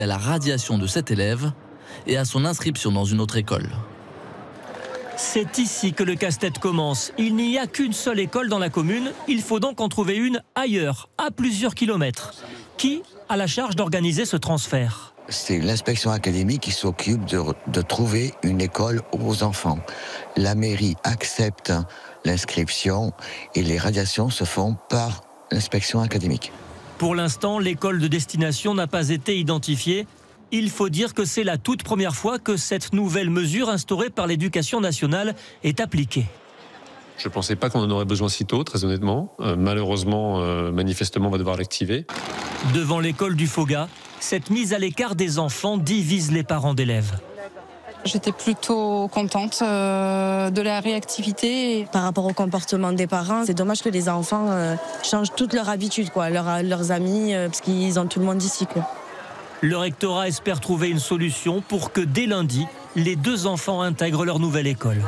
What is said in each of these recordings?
à la radiation de cet élève et à son inscription dans une autre école. C'est ici que le casse-tête commence. Il n'y a qu'une seule école dans la commune. Il faut donc en trouver une ailleurs, à plusieurs kilomètres. Qui a la charge d'organiser ce transfert ? C'est l'inspection académique qui s'occupe de trouver une école aux enfants. La mairie accepte l'inscription et les radiations se font par l'inspection académique. Pour l'instant, l'école de destination n'a pas été identifiée. Il faut dire que c'est la toute première fois que cette nouvelle mesure instaurée par l'Éducation nationale est appliquée. Je ne pensais pas qu'on en aurait besoin si tôt, très honnêtement. Malheureusement, manifestement, on va devoir l'activer. Devant l'école du Foga, cette mise à l'écart des enfants divise les parents d'élèves. J'étais plutôt contente de la réactivité. Par rapport au comportement des parents, c'est dommage que les enfants changent toutes leurs habitudes, leurs amis, parce qu'ils ont tout le monde ici, quoi. Le rectorat espère trouver une solution pour que dès lundi, les 2 enfants intègrent leur nouvelle école.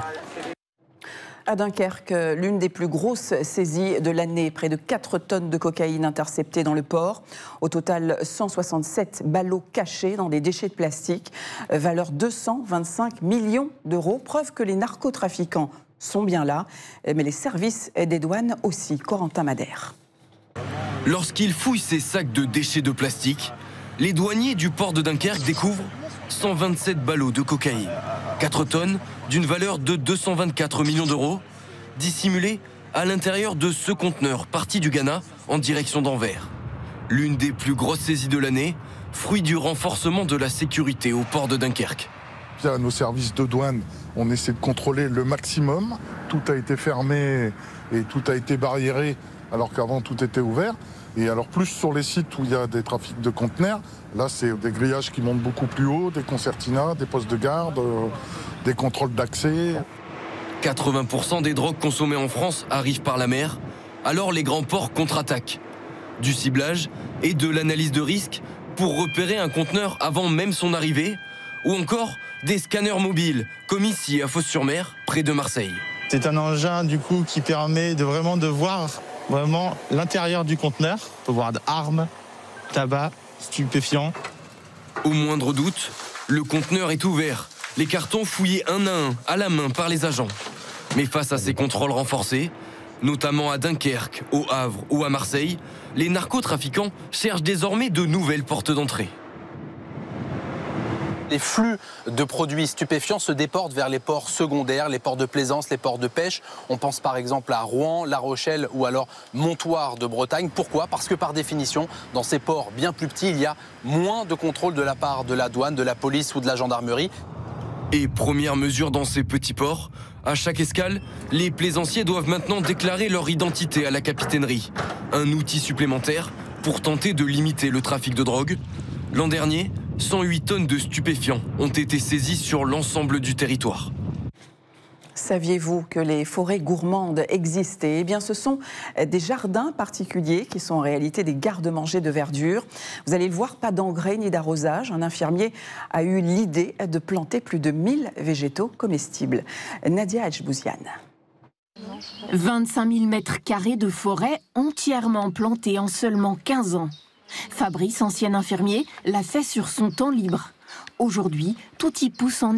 À Dunkerque, l'une des plus grosses saisies de l'année, près de 4 tonnes de cocaïne interceptées dans le port. Au total, 167 ballots cachés dans des déchets de plastique, valeur 225 millions d'euros. Preuve que les narcotrafiquants sont bien là, mais les services des douanes aussi. Corentin Madère. Lorsqu'ils fouillent ces sacs de déchets de plastique, les douaniers du port de Dunkerque découvrent 127 ballots de cocaïne, 4 tonnes d'une valeur de 224 millions d'euros, dissimulés à l'intérieur de ce conteneur parti du Ghana en direction d'Anvers. L'une des plus grosses saisies de l'année, fruit du renforcement de la sécurité au port de Dunkerque. Via nos services de douane, on essaie de contrôler le maximum. Tout a été fermé et tout a été barriéré alors qu'avant tout était ouvert. Et alors plus sur les sites où il y a des trafics de conteneurs, là c'est des grillages qui montent beaucoup plus haut, des concertinas, des postes de garde, des contrôles d'accès. 80% des drogues consommées en France arrivent par la mer, alors les grands ports contre-attaquent. Du ciblage et de l'analyse de risque pour repérer un conteneur avant même son arrivée, ou encore des scanners mobiles, comme ici à Fos-sur-Mer, près de Marseille. C'est un engin du coup qui permet de voir l'intérieur du conteneur. On peut voir armes, tabac, stupéfiants. Au moindre doute, le conteneur est ouvert, les cartons fouillés un à la main par les agents. Mais face à ces contrôles renforcés, notamment à Dunkerque, au Havre ou à Marseille, les narcotrafiquants cherchent désormais de nouvelles portes d'entrée. Les flux de produits stupéfiants se déportent vers les ports secondaires, les ports de plaisance, les ports de pêche. On pense par exemple à Rouen, La Rochelle ou alors Montoire de Bretagne. Pourquoi ? Parce que par définition, dans ces ports bien plus petits, il y a moins de contrôle de la part de la douane, de la police ou de la gendarmerie. Et première mesure dans ces petits ports, à chaque escale, les plaisanciers doivent maintenant déclarer leur identité à la capitainerie. Un outil supplémentaire pour tenter de limiter le trafic de drogue. L'an dernier, 108 tonnes de stupéfiants ont été saisies sur l'ensemble du territoire. Saviez-vous que les forêts gourmandes existaient ? Eh bien, ce sont des jardins particuliers qui sont en réalité des garde-manger de verdure. Vous allez le voir, pas d'engrais ni d'arrosage. Un infirmier a eu l'idée de planter plus de 1000 végétaux comestibles. Nadia Hadjbouziane. 25 000 mètres carrés de forêt entièrement plantée en seulement 15 ans. Fabrice, ancien infirmier, l'a fait sur son temps libre. Aujourd'hui, tout y pousse en